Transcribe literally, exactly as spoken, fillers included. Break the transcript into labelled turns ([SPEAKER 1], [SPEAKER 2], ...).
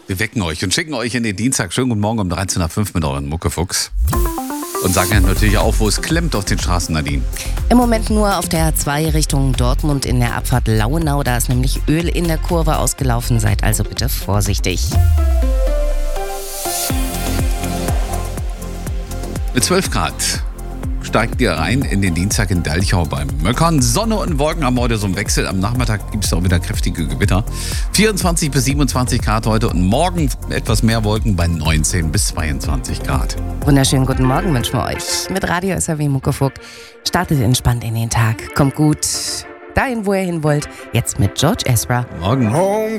[SPEAKER 1] Wir wecken euch und schicken euch in den Dienstag. Schönen guten Morgen um dreizehn Uhr fünf mit euren Muckefuchs. Und sagen ja natürlich auch, wo es klemmt auf den Straßen, Nadine.
[SPEAKER 2] Im Moment nur auf der A zwei Richtung Dortmund in der Abfahrt Lauenau. Da ist nämlich Öl in der Kurve ausgelaufen. Seid also bitte vorsichtig.
[SPEAKER 1] Mit zwölf Grad steigt ihr rein in den Dienstag in Dalchau beim Möckern. Sonne und Wolken haben heute so einen Wechsel. Am Nachmittag gibt es auch wieder kräftige Gewitter. vierundzwanzig bis siebenundzwanzig Grad heute und morgen etwas mehr Wolken bei neunzehn bis zweiundzwanzig Grad.
[SPEAKER 2] Wunderschönen guten Morgen wünschen wir euch. Mit Radio S R W Muckefuck. Startet entspannt in den Tag. Kommt gut dahin, wo ihr hin wollt. Jetzt mit George Ezra.
[SPEAKER 1] Morgen.